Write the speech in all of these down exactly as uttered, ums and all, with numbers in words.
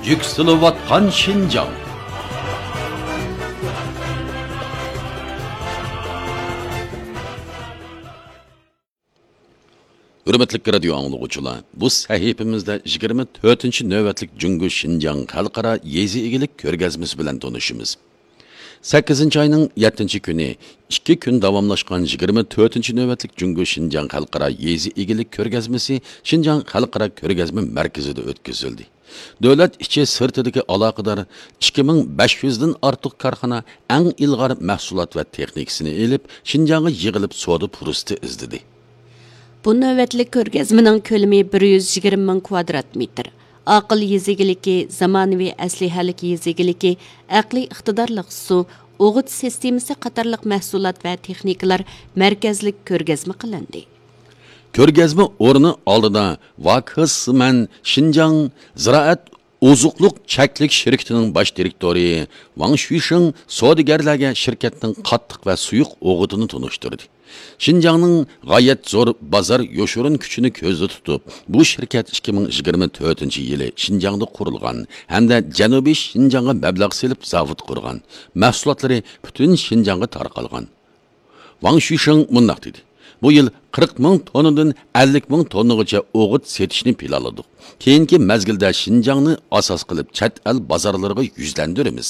Yükselivatkan Şinjan. Hürmetlik radio anlıqçılar, bu sahifimizde yigirma to'rtinchi navbatlik Jungo Şinjan xalqaro yezi egilik ko'rgazmasi bilan tanishamiz. sakkizinchi ayning yettinchi kuni ikki kun davomlashgan yigirma to'rtinchi navbatlik Jungo Şinjan xalqaro yezi egilik ko'rgazmasi Şinjan xalqaro ko'rgazma markazida o'tkazildi. Davlat ichi sirtidagi aloqador ikki ming besh yuz dan ortiq korxona eng ilg'or mahsulot va texnikasini elib Şinjanga yig'ilib savdo fursati izdidi. Bu növbetlik ko'rgazmaning ko'lami bir yuz yigirma ming kvadrat metr. Aql yezigiligi, zamonaviy aslihalik yezigiligi, aqliy iqtidorlik su, o'g'it sistemasi qatorliq mahsulot va texnikalar markazlik ko'rgazma qilindi. Ko'rgazma o'rni oldida Vakhisman Şinjan Ziraat Ozuqluq Chaklik shirkatining bosh direktori Wang Shuisheng savdogarlarga shirkatning qattiq va suyuq o'g'itini tunishtirdi. Şinjanning g'oyat zo'r bozor yoshirin kuchini ko'zda tutib, bu shirkat ikki ming yigirma to'rtinchi yili Şinjanda qurilgan hamda Janubiy Şinjanga mablag' selib zavod qurgan. Mahsulotlari butun Şinjanga tarqalgan. Wang Shuisheng mundaq dedi: Bu yil qirq ming tonnadan ellik ming tonnagacha o'g'it setishni planladik. Keyingi mezgilda Şinjangni asos qilib chet el bozorlariga yuzlantiramiz.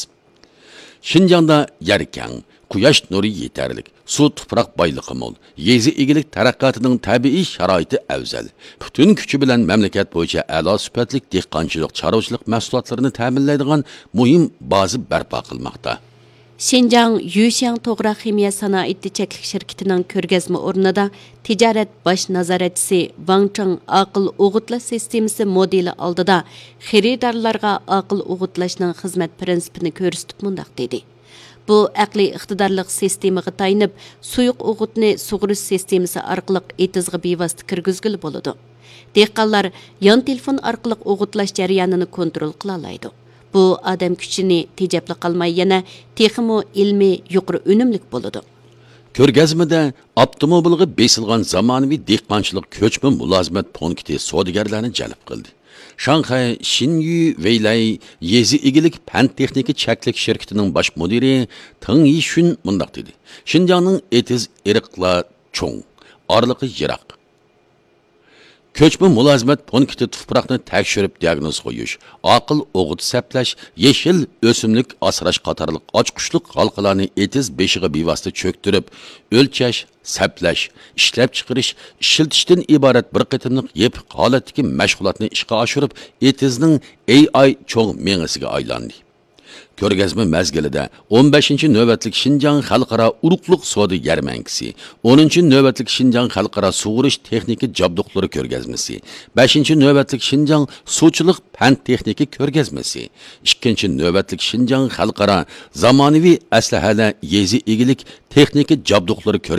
Şinjanda yer keng, quyosh nuri yetarlik, suv tuproq boyligi mo'l, yezi egilik taraqqiyotining tabiiy sharoiti afzal. Butun kuchi bilan mamlakat bo'yicha a'lo sifatli dehqonchilik, chorvachilik mahsulotlarini ta'minlaydigan muhim baza barpo qilmoqda. Şinjan Yushang To'g'ri ximiya sanoati cheklik shirkatining ko'rgazma o'rnida tijorat bosh nazoratchisi Wang Cheng aql o'g'itlash sistemasi modeli oldida xaridorlarga aql o'g'itlashning xizmat prinsipini ko'rsatib mundaq dedi. Bu aqliy iqtidorlik sistemaga tayinib, suyuq o'g'itni sug'urish sistemasi orqali etizga bevosita kirgizgili bo'ladi. Dehqonlar yon telefon orqali o'g'itlash jarayonini kontrol qila oladi. Bu odam kuchini tejabli qilmay yana texmo ilmiy yuqori unumlik bo'ladi. Ko'rgazmada avtomobilga besilgan zamonaviy dehqonchilik ko'chma mulozimat punkti savdogarlarni jalb qildi. Shanxay Xinyu Weilai yezi egilik fan texnika chaklik shirkatining bosh mudiri Teng Yishun mundaq dedi: Şinjanning etiz iriqlar cho'ng, orliqi yiroq. Ko'chma mulozimat punkti tuproqni tekshirib diagnoz qo'yish, aql o'g'it saplash, yeshil o'simlik asrash qatorliq ochqushliq halqalarni etiz beshiga bevosita cho'ktirib, o'lchash, saplash, ishlab chiqarish, ishiltishdan iborat bir qitimliq yepiq holatdagi mashg'ulotni ishga oshirib, etizning A I cho'ng mengasiga aylandi. Ko'rgazma mezgilida o'n beshinchi navbatlik Şinjan xalqaro urug'liq savdo yarmankasi, o'ninchi navbatlik Şinjan xalqaro sug'urish texnika jabduqlari ko'rgazmasi, beshinchi navbatlik Şinjan suvchilik fan texnika ko'rgazmasi, ikkinchi navbatlik Şinjan xalqaro zamonaviy aslahalar yezi egilik texnika jabduqlari